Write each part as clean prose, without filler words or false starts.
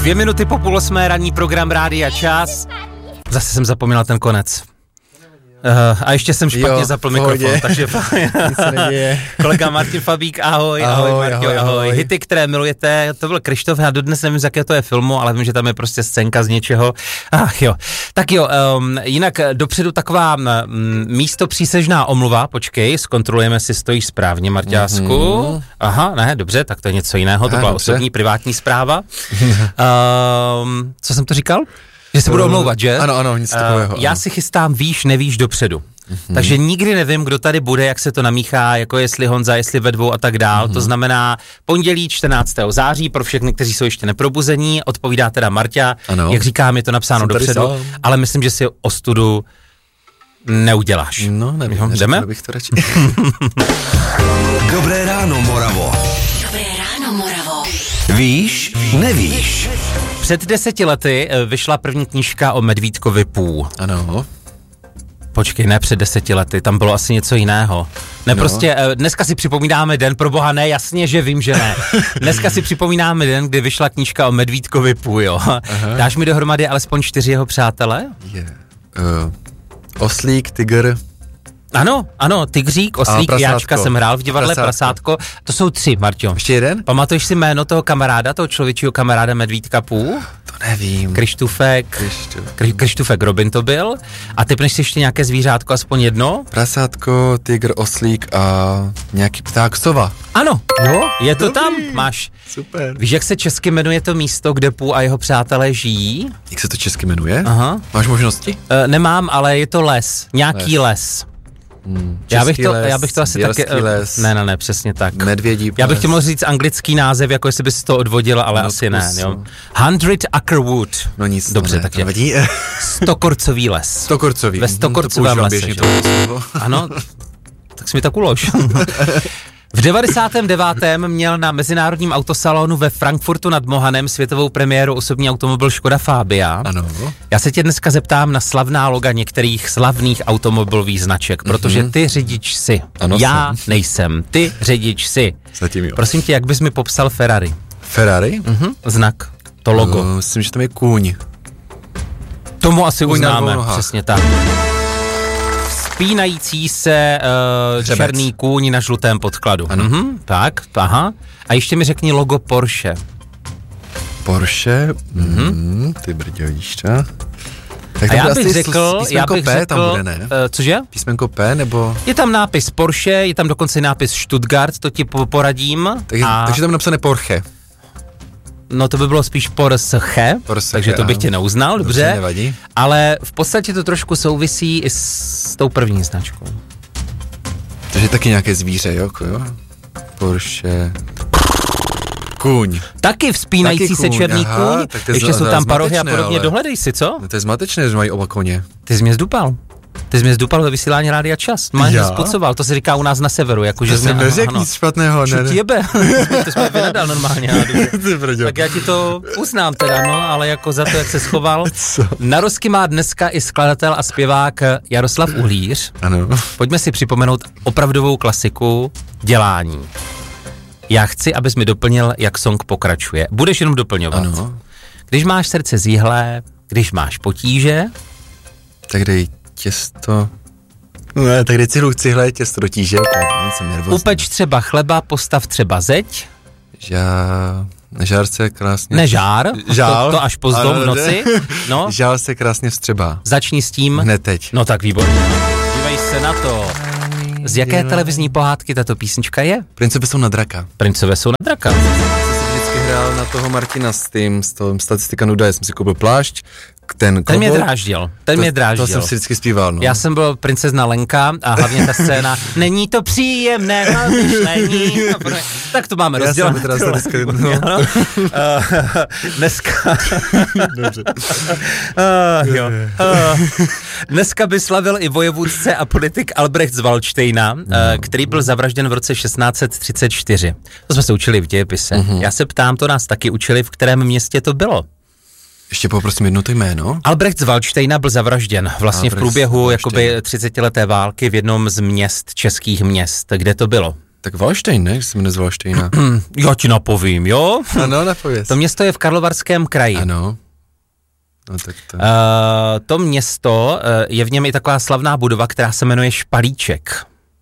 2 minuty po 7:30 ranní program Rádia Čas. Zase jsem zapomněl ten konec. A ještě jsem špatně zapl mikrofon, takže kolega Martin Fabík, ahoj Martin, ahoj. Hity, které milujete, to byl Krištof, já dodnes nevím, z jakého to je filmu, ale vím, že tam je prostě scénka z něčeho. Ach jo, tak jo, jinak dopředu taková místo přísežná omluva, počkej, zkontrolujeme, si stojíš správně, Marťásku. Aha, ne, dobře, tak to je něco jiného, to byla osobní, privátní zpráva. Co jsem to říkal? Že se budu omlouvat, že? Ano, nic takového. Já si chystám víš, nevíš dopředu. Takže nikdy nevím, kdo tady bude, jak se to namíchá, jako jestli Honza, jestli ve dvou a tak dál. To znamená pondělí 14. září pro všechny, kteří jsou ještě neprobuzení, odpovídá teda Marťa. Ano. Jak říkám, je to napsáno dopředu, ale myslím, že si ostudu neuděláš. No, nevím, jdeme? Bych to radši. Dobré ráno, Moravo. Dobré ráno, Moravo. Víš, nevíš. Před 10 lety vyšla první knížka o medvídkovi Pů. Ano. Počkej, ne před 10 lety, tam bylo asi něco jiného. Ne, prostě dneska si připomínáme den, pro boha ne, jasně, že vím, že ne. Dneska si připomínáme den, kdy vyšla knížka o medvídkovi Pů, jo. Dáš mi dohromady alespoň 4 jeho přátelé? Oslík, tygr. Ano, tygřík, oslík, jáčka jsem hrál v divadle, prasátko. To jsou 3, Marťo. Ještě jeden? Pamatuješ si jméno toho kamaráda, toho člověčího kamaráda medvídka Pů? To nevím. Krištufek Robin to byl. A typneš si ještě nějaké zvířátko, aspoň jedno? Prasátko, tygr, oslík a nějaký pták, sova. Ano, je to tam, máš. Super. Víš, jak se česky jmenuje to místo, kde Pů a jeho přátelé žijí? Jak se to česky jmenuje? Aha. Máš možnosti? Nemám, ale je to les, nějaký les. Já bych to asi taky... les. Ne, přesně tak. Medvědí ples. Já bych ti mohl říct anglický název, jako jestli bys to odvodil, ale asi ne. Jo. 100 Acre Wood. No nic. Dobře, tak je. Stokorcový les. Stokorcový. Ve Stokorcovém lese. Ano, tak jsi mi tak ulož. V 99. měl na mezinárodním autosalonu ve Frankfurtu nad Mohanem světovou premiéru osobní automobil Škoda Fabia. Ano. Já se tě dneska zeptám na slavná loga některých slavných automobilových značek, protože ty řidič jsi. Ano, já nejsem. Ty řidič jsi. Zatím jo. Prosím tě, jak bys mi popsal Ferrari? Ferrari? Znak. To logo. Myslím, že tam je kůň. Tomu asi uznáme. Přesně tak. Spínající se černý kůň na žlutém podkladu. Tak, aha. A ještě mi řekni logo Porsche. Porsche? Ty brdě, vidíš to? Tak a já bych řekl, P tam bude, ne? Cože? Písmenko P, nebo? Je tam nápis Porsche, je tam dokonce nápis Stuttgart, to ti poradím. Takže tam napsané Porsche. No to by bylo spíš Porsche, takže to bych tě neuznal, dobře. Nevadí. Ale v podstatě to trošku souvisí i s tou první značkou. Takže taky nějaké zvíře, jo? Porsche... Kůň. Taky vzpínající se černý kůň, ještě jsou tam parohy a podobně, dohledej si, co? No to je zmatečné, že mají oba koně. Ty jsi mě zdupal ve vysílání Rádia Čas. Máš spocoval, to se říká u nás na severu. To jsem neřekl nic špatného, ne? Jebe, to jsme vynadal normálně. Tak já ti to uznám teda, ale jako za to, jak se schoval. Narozky má dneska i skladatel a zpěvák Jaroslav Uhlíř. Ano. Pojďme si připomenout opravdovou klasiku Dělání. Já chci, abys mi doplnil, jak song pokračuje. Budeš jenom doplňovat. Ano. Když máš srdce zíhlé, když máš potíže, tak dej těsto. Ne, tak dej cihlé těsto do tíže. Jsem nervózní. Upeč třeba chleba, postav třeba zeď. Žár se krásně... Nežár, to až pozdou v noci. No. Žár se krásně vstřebá. Začni s tím. Hned teď. No tak výborně. Dívej se na to. Z jaké televizní pohádky tato písnička je? Princové jsou na draka. Princové jsou na draka. Jsem vždycky hrál na toho Martina s toho statistika nuda, já jsem si koupil plášť, ten mě dráždil. To jsem si vždycky zpíval, no. Já jsem byl princezna Lenka a hlavně ta scéna, není to příjemné myšlení. Tak to máme rozdělené. Dneska... Dobře. Dneska by slavil i vojevůdce a politik Albrecht z Valdštejna, který byl zavražděn v roce 1634. To jsme se učili v dějepise. Já se ptám, to nás taky učili, v kterém městě to bylo. Ještě poprosím jedno to jméno. Albrecht z Valdštejna byl zavražděn vlastně v průběhu jakoby 30leté války v jednom z měst, českých měst. Kde to bylo? Tak Valštejn, ne? Že se jmenuje z Valštejna. Já ti napovím, jo? Ano, napověz. To město je v Karlovarském kraji. Ano. No, tak to... To město, je v něm i taková slavná budova, která se jmenuje Špalíček.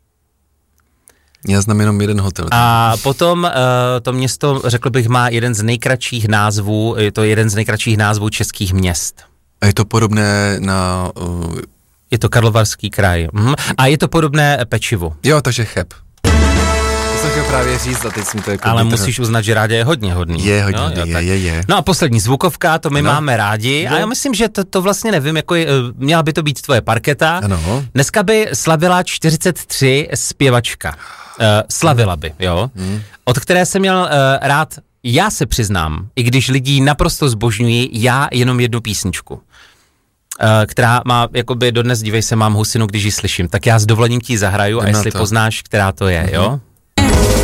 Já znám jenom jeden hotel. A potom to město, řekl bych, má jeden z nejkratších názvů, je to jeden z nejkratších názvů českých měst. A je to podobné na... Je to Karlovarský kraj. A je to podobné pečivu. Jo, takže Cheb. To jsem chtěl právě říct a teď jsem to jako... Ale musíš uznat, že Rádě je hodně hodný. Je hodně, je. No a poslední zvukovka, to my máme rádi a já myslím, že to vlastně nevím, jako měla by to být tvoje parketa. Ano. Dneska by slavila 43 zpěvačka. Slavila by, jo. Od které jsem měl rád, já se přiznám, i když lidi naprosto zbožňují, já jenom jednu písničku. Která má, jakoby dodnes, dívej se, mám husinu, když ji slyším, tak já s dovolením ti zahraju a jestli poznáš, která to je, jo?